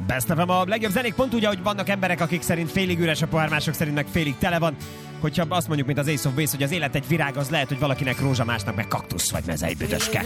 Best of a legjobb zenék, pont úgy, ahogy vannak emberek, akik szerint félig üres a pohár, mások szerint meg félig tele van. Hogyha azt mondjuk, mint az Ace of Base, hogy az élet egy virág, az lehet, hogy valakinek rózsa, másnak meg kaktusz vagy mezei büdöske.